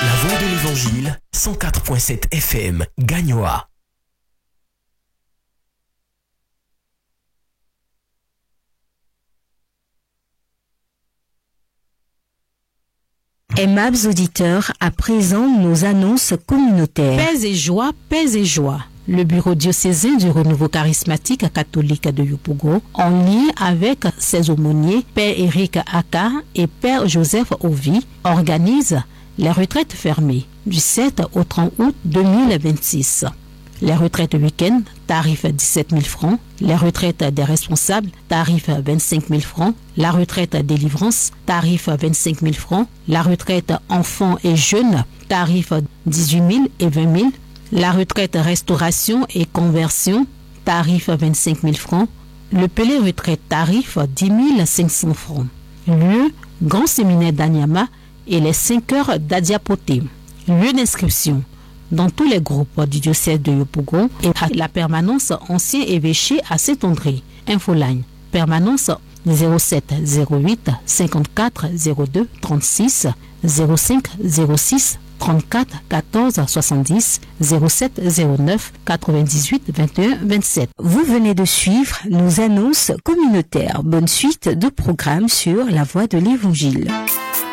La Voix de l'Évangile, 104.7 FM, Gagnoa. Aimables auditeurs, à présent nos annonces communautaires. Paix et joie, paix et joie. Le bureau diocésain du renouveau charismatique catholique de Yopougon, en lien avec ses aumôniers, Père Éric Aka et Père Joseph Ovi, organise les retraites fermées du 7 au 30 août 2026. Les retraites week-end, tarif 17 000 francs. Les retraites des responsables, tarif 25 000 francs. La retraite délivrance, tarif 25 000 francs. La retraite enfants et jeunes, tarif 18 000 et 20 000. La retraite restauration et conversion, tarif 25 000 francs. Le Pelé retraite, tarif 10 500 francs. Lieu, Grand Séminaire d'Anyama et les 5 heures d'Adiapoté. Lieu d'inscription dans tous les groupes du diocèse de Yopougon et à la permanence ancien évêché à Saint-André. Infoline, permanence 07 08 54 02 36 05 06 34 14 70 07 09 98 21 27. Vous venez de suivre nos annonces communautaires. Bonne suite de programmes sur La Voix de l'Évangile.